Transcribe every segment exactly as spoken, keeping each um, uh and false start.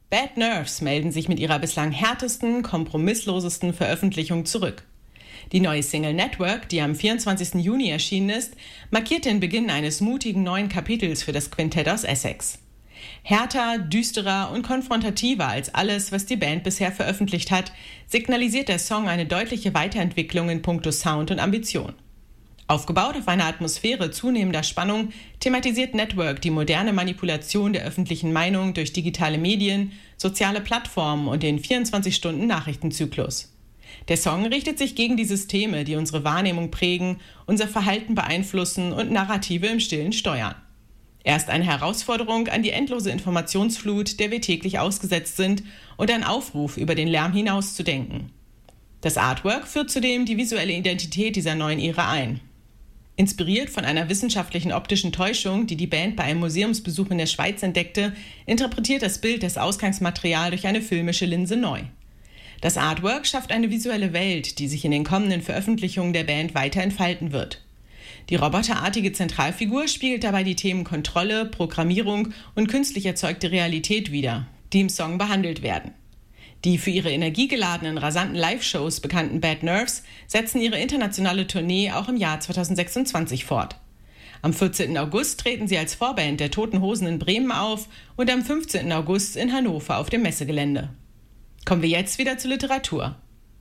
Bad Nerves melden sich mit ihrer bislang härtesten, kompromisslosesten Veröffentlichung zurück. Die neue Single Network, die am vierundzwanzigsten Juni erschienen ist, markiert den Beginn eines mutigen neuen Kapitels für das Quintett aus Essex. Härter, düsterer und konfrontativer als alles, was die Band bisher veröffentlicht hat, signalisiert der Song eine deutliche Weiterentwicklung in puncto Sound und Ambition. Aufgebaut auf einer Atmosphäre zunehmender Spannung thematisiert Network die moderne Manipulation der öffentlichen Meinung durch digitale Medien, soziale Plattformen und den vierundzwanzig-Stunden-Nachrichtenzyklus. Der Song richtet sich gegen die Systeme, die unsere Wahrnehmung prägen, unser Verhalten beeinflussen und Narrative im Stillen steuern. Er ist eine Herausforderung an die endlose Informationsflut, der wir täglich ausgesetzt sind, und ein Aufruf, über den Lärm hinaus zu denken. Das Artwork führt zudem die visuelle Identität dieser neuen Ära ein. Inspiriert von einer wissenschaftlichen optischen Täuschung, die die Band bei einem Museumsbesuch in der Schweiz entdeckte, interpretiert das Bild das Ausgangsmaterial durch eine filmische Linse neu. Das Artwork schafft eine visuelle Welt, die sich in den kommenden Veröffentlichungen der Band weiter entfalten wird. Die roboterartige Zentralfigur spiegelt dabei die Themen Kontrolle, Programmierung und künstlich erzeugte Realität wider, die im Song behandelt werden. Die für ihre energiegeladenen, rasanten Live-Shows bekannten Bad Nerves setzen ihre internationale Tournee auch im Jahr zweitausendsechsundzwanzig fort. Am vierzehnten August treten sie als Vorband der Toten Hosen in Bremen auf und am fünfzehnten August in Hannover auf dem Messegelände. Kommen wir jetzt wieder zur Literatur.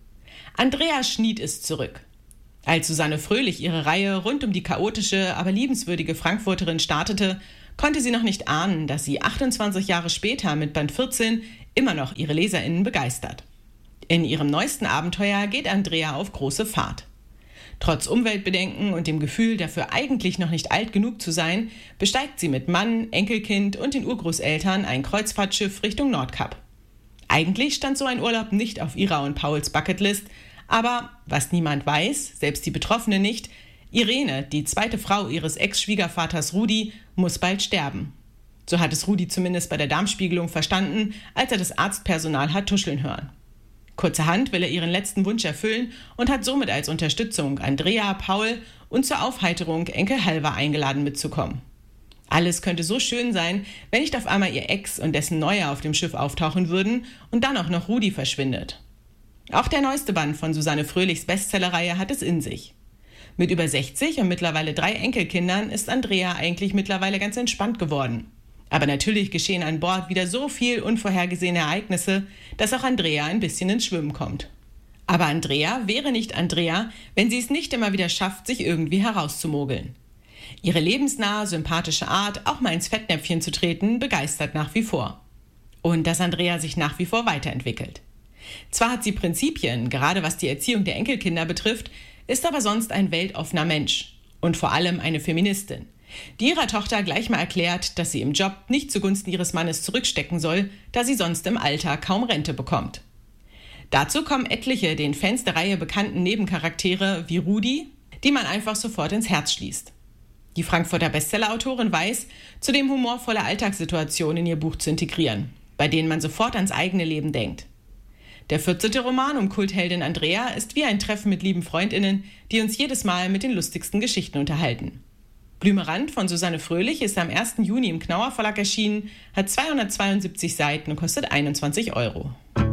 Andrea Schnied ist zurück. Als Susanne Fröhlich ihre Reihe rund um die chaotische, aber liebenswürdige Frankfurterin startete, konnte sie noch nicht ahnen, dass sie achtundzwanzig Jahre später mit Band vierzehn immer noch ihre LeserInnen begeistert. In ihrem neuesten Abenteuer geht Andrea auf große Fahrt. Trotz Umweltbedenken und dem Gefühl, dafür eigentlich noch nicht alt genug zu sein, besteigt sie mit Mann, Enkelkind und den Urgroßeltern ein Kreuzfahrtschiff Richtung Nordkap. Eigentlich stand so ein Urlaub nicht auf ihrer und Pauls Bucketlist, aber, was niemand weiß, selbst die Betroffene nicht, Irene, die zweite Frau ihres Ex-Schwiegervaters Rudi, muss bald sterben. So hat es Rudi zumindest bei der Darmspiegelung verstanden, als er das Arztpersonal hat tuscheln hören. Kurzerhand will er ihren letzten Wunsch erfüllen und hat somit als Unterstützung Andrea, Paul und zur Aufheiterung Enkel Halvar eingeladen mitzukommen. Alles könnte so schön sein, wenn nicht auf einmal ihr Ex und dessen Neuer auf dem Schiff auftauchen würden und dann auch noch Rudi verschwindet. Auch der neueste Band von Susanne Fröhlichs Bestsellerreihe hat es in sich. Mit über sechzig und mittlerweile drei Enkelkindern ist Andrea eigentlich mittlerweile ganz entspannt geworden. Aber natürlich geschehen an Bord wieder so viel unvorhergesehene Ereignisse, dass auch Andrea ein bisschen ins Schwimmen kommt. Aber Andrea wäre nicht Andrea, wenn sie es nicht immer wieder schafft, sich irgendwie herauszumogeln. Ihre lebensnahe, sympathische Art, auch mal ins Fettnäpfchen zu treten, begeistert nach wie vor. Und dass Andrea sich nach wie vor weiterentwickelt. Zwar hat sie Prinzipien, gerade was die Erziehung der Enkelkinder betrifft, ist aber sonst ein weltoffener Mensch und vor allem eine Feministin, die ihrer Tochter gleich mal erklärt, dass sie im Job nicht zugunsten ihres Mannes zurückstecken soll, da sie sonst im Alter kaum Rente bekommt. Dazu kommen etliche den Fans der Reihe bekannten Nebencharaktere wie Rudi, die man einfach sofort ins Herz schließt. Die Frankfurter Bestsellerautorin weiß, zudem humorvolle Alltagssituationen in ihr Buch zu integrieren, bei denen man sofort ans eigene Leben denkt. Der vierzehnte Roman um Kultheldin Andrea ist wie ein Treffen mit lieben FreundInnen, die uns jedes Mal mit den lustigsten Geschichten unterhalten. Blümerand von Susanne Fröhlich ist am ersten Juni im Knauer Verlag erschienen, hat zweihundertzweiundsiebzig Seiten und kostet einundzwanzig Euro.